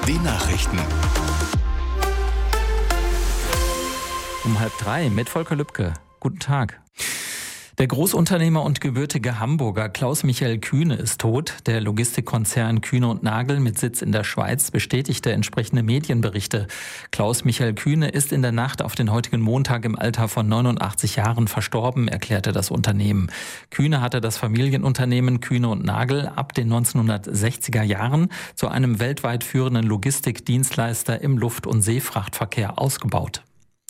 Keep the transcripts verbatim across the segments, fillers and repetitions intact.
Die Nachrichten. Um halb drei mit Volker Lübke. Guten Tag. Der Großunternehmer und gebürtige Hamburger Klaus-Michael Kühne ist tot. Der Logistikkonzern Kühne und Nagel mit Sitz in der Schweiz bestätigte entsprechende Medienberichte. Klaus-Michael Kühne ist in der Nacht auf den heutigen Montag im Alter von neunundachtzig Jahren verstorben, erklärte das Unternehmen. Kühne hatte das Familienunternehmen Kühne und Nagel ab den neunzehnhundertsechziger Jahren zu einem weltweit führenden Logistikdienstleister im Luft- und Seefrachtverkehr ausgebaut.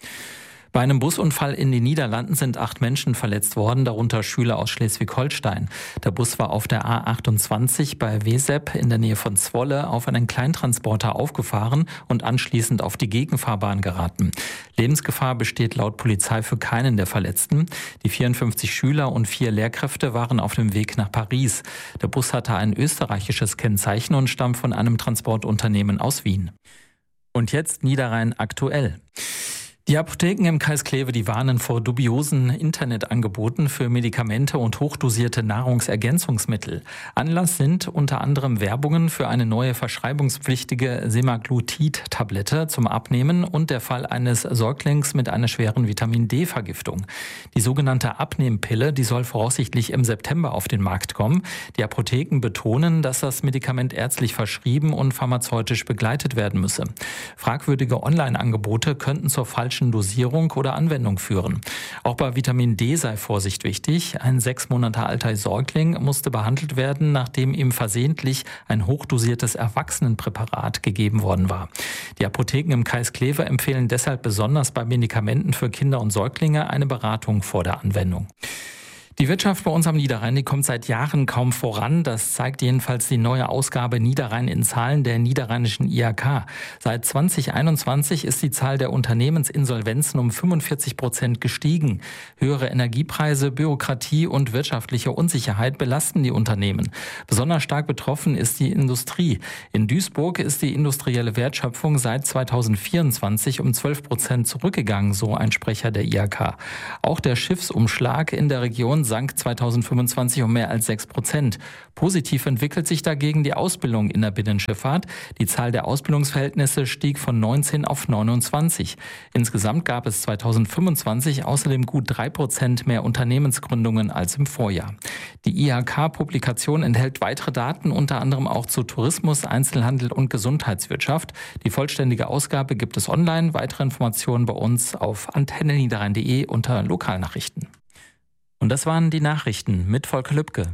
Bei einem Busunfall in den Niederlanden sind acht Menschen verletzt worden, darunter Schüler aus Schleswig-Holstein. Der Bus war auf der A achtundzwanzig bei Wesep in der Nähe von Zwolle auf einen Kleintransporter aufgefahren und anschließend auf die Gegenfahrbahn geraten. Lebensgefahr besteht laut Polizei für keinen der Verletzten. Die vierundfünfzig Schüler und vier Lehrkräfte waren auf dem Weg nach Paris. Der Bus hatte ein österreichisches Kennzeichen und stammt von einem Transportunternehmen aus Wien. Und jetzt Niederrhein aktuell. Die Apotheken im Kreis Kleve, die warnen vor dubiosen Internetangeboten für Medikamente und hochdosierte Nahrungsergänzungsmittel. Anlass sind unter anderem Werbungen für eine neue verschreibungspflichtige Semaglutid-Tablette zum Abnehmen und der Fall eines Säuglings mit einer schweren Vitamin-D-Vergiftung. Die sogenannte Abnehmpille, die soll voraussichtlich im September auf den Markt kommen. Die Apotheken betonen, dass das Medikament ärztlich verschrieben und pharmazeutisch begleitet werden müsse. Fragwürdige Online-Angebote könnten zur falschen Dosierung oder Anwendung führen. Auch bei Vitamin D sei Vorsicht wichtig. Ein sechs Monate alter Säugling musste behandelt werden, nachdem ihm versehentlich ein hochdosiertes Erwachsenenpräparat gegeben worden war. Die Apotheken im Kreis Kleve empfehlen deshalb besonders bei Medikamenten für Kinder und Säuglinge eine Beratung vor der Anwendung. Die Wirtschaft bei uns am Niederrhein, die kommt seit Jahren kaum voran. Das zeigt jedenfalls die neue Ausgabe Niederrhein in Zahlen der niederrheinischen I H K. Seit zwanzig einundzwanzig ist die Zahl der Unternehmensinsolvenzen um fünfundvierzig Prozent gestiegen. Höhere Energiepreise, Bürokratie und wirtschaftliche Unsicherheit belasten die Unternehmen. Besonders stark betroffen ist die Industrie. In Duisburg ist die industrielle Wertschöpfung seit zweitausendvierundzwanzig um zwölf Prozent zurückgegangen, so ein Sprecher der I H K. Auch der Schiffsumschlag in der Region sank zweitausendfünfundzwanzig um mehr als sechs Prozent. Positiv entwickelt sich dagegen die Ausbildung in der Binnenschifffahrt. Die Zahl der Ausbildungsverhältnisse stieg von neunzehn auf neunundzwanzig. Insgesamt gab es zweitausendfünfundzwanzig außerdem gut drei Prozent mehr Unternehmensgründungen als im Vorjahr. Die I H K-Publikation enthält weitere Daten, unter anderem auch zu Tourismus, Einzelhandel und Gesundheitswirtschaft. Die vollständige Ausgabe gibt es online. Weitere Informationen bei uns auf antenne niederrhein punkt de unter Lokalnachrichten. Und das waren die Nachrichten mit Volker Lübke.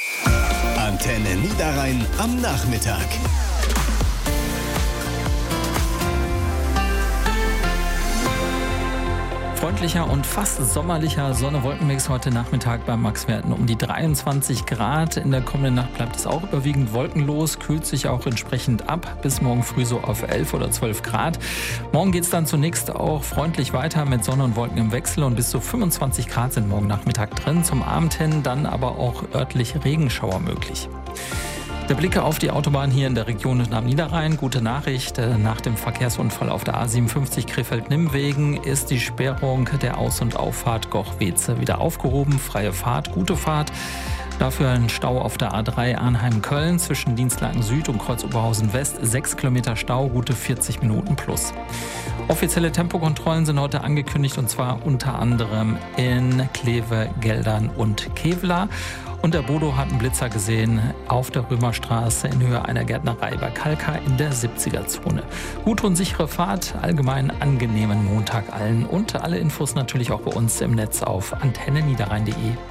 Antenne Niederrhein am Nachmittag. Freundlicher und fast sommerlicher Sonne-Wolkenmix heute Nachmittag bei Maxwerten um die dreiundzwanzig Grad. In der kommenden Nacht bleibt es auch überwiegend wolkenlos, kühlt sich auch entsprechend ab, bis morgen früh so auf elf oder zwölf Grad. Morgen geht es dann zunächst auch freundlich weiter mit Sonne und Wolken im Wechsel und bis zu fünfundzwanzig Grad sind morgen Nachmittag drin. Zum Abend hin dann aber auch örtlich Regenschauer möglich. Der Blick auf die Autobahn hier in der Region am Niederrhein. Gute Nachricht, nach dem Verkehrsunfall auf der A siebenundfünfzig Krefeld-Nimwegen ist die Sperrung der Aus- und Auffahrt Goch-Weze wieder aufgehoben. Freie Fahrt, gute Fahrt. Dafür ein Stau auf der A drei Arnheim-Köln zwischen Dienstlaken Süd und Kreuz-Oberhausen West. Sechs Kilometer Stau, gute vierzig Minuten plus. Offizielle Tempokontrollen sind heute angekündigt und zwar unter anderem in Kleve, Geldern und Kevlar. Und der Bodo hat einen Blitzer gesehen auf der Römerstraße in Höhe einer Gärtnerei bei Kalka in der siebziger Zone. Gute und sichere Fahrt, allgemein angenehmen Montag allen und alle Infos natürlich auch bei uns im Netz auf antenne niederrhein punkt de.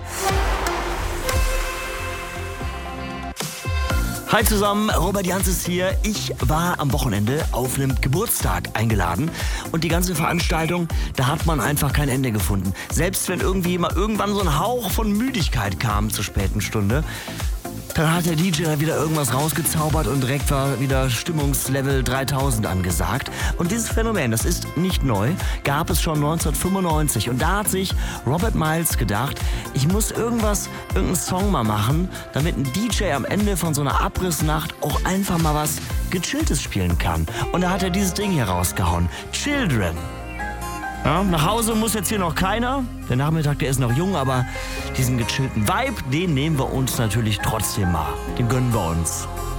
Hi zusammen, Robert Janzes hier. Ich war am Wochenende auf einem Geburtstag eingeladen und die ganze Veranstaltung, da hat man einfach kein Ende gefunden. Selbst wenn irgendwie mal irgendwann so ein Hauch von Müdigkeit kam zur späten Stunde, dann hat der D J wieder irgendwas rausgezaubert und direkt war wieder Stimmungslevel dreitausend angesagt. Und dieses Phänomen, das ist nicht neu, gab es schon neunzehnhundertfünfundneunzig. Und da hat sich Robert Miles gedacht, ich muss irgendwas, irgendeinen Song mal machen, damit ein D J am Ende von so einer Abrissnacht auch einfach mal was Gechilltes spielen kann. Und da hat er dieses Ding hier rausgehauen, Children. Ja, nach Hause muss jetzt hier noch keiner. Der Nachmittag, der ist noch jung, aber diesen gechillten Vibe, den nehmen wir uns natürlich trotzdem mal. Den gönnen wir uns.